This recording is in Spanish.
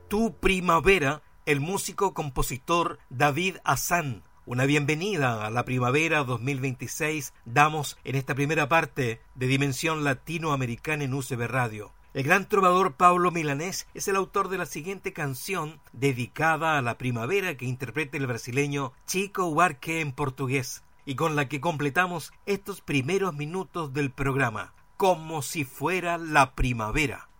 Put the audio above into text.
Tu Primavera, el músico compositor David Hassan. Una bienvenida a la primavera 2026 damos en esta primera parte de Dimensión Latinoamericana en UCB Radio. El gran trovador Pablo Milanés es el autor de la siguiente canción dedicada a la primavera que interpreta el brasileño Chico Buarque en portugués y con la que completamos estos primeros minutos del programa, como si fuera la primavera.